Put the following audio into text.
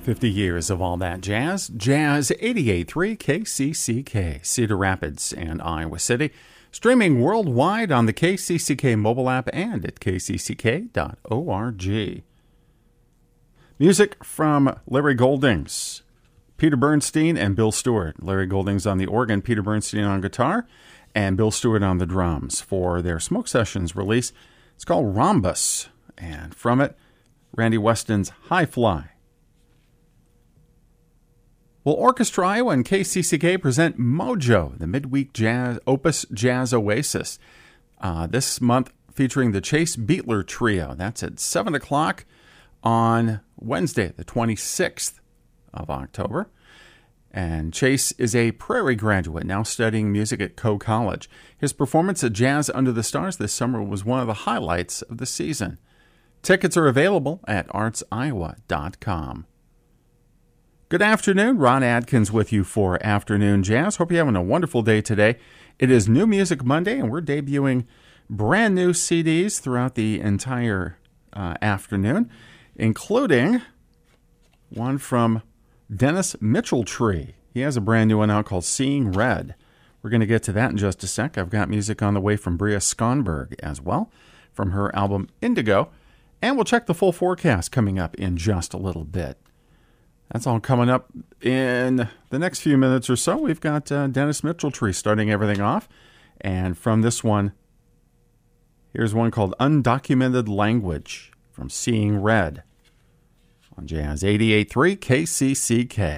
50 years of all that jazz. Jazz 88.3 KCCK, Cedar Rapids and Iowa City. Streaming worldwide on the KCCK mobile app and at kcck.org. Music from Larry Goldings, Peter Bernstein, and Bill Stewart. Larry Goldings on the organ, Peter Bernstein on guitar, and Bill Stewart on the drums for their Smoke Sessions release. It's called Rhombus, and from it, Randy Weston's High Fly. Well, Orchestra Iowa and KCCK present Mojo, the midweek jazz Opus Jazz Oasis. This month featuring the Chase Beatler Trio. That's at 7 o'clock on Wednesday, the 26th of October. And Chase is a Prairie graduate, now studying music at Coe College. His performance at Jazz Under the Stars this summer was one of the highlights of the season. Tickets are available at artsiowa.com. Good afternoon. Ron Adkins with you for Afternoon Jazz. Hope you're having a wonderful day today. It is New Music Monday, and we're debuting brand new CDs throughout the entire afternoon, including one from Dennis Mitchell-Tree. He has a brand new one out called Seeing Red. We're going to get to that in just a sec. I've got music on the way from Bria Skonberg as well, from her album Indigo. And we'll check the full forecast coming up in just a little bit. That's all coming up in the next few minutes or so. We've got Dennis Mitchell-Tree starting everything off. And from this one, here's one called Undocumented Language from Seeing Red on Jazz 88.3 KCCK.